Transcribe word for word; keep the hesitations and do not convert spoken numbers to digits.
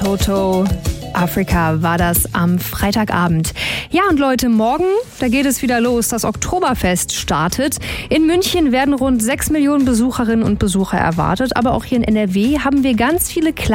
Toto. Afrika war das am Freitagabend. Ja, und Leute, morgen, da geht es wieder los. Das Oktoberfest startet. In München werden rund sechs Millionen Besucherinnen und Besucher erwartet. Aber auch hier in N R W haben wir ganz viele kleine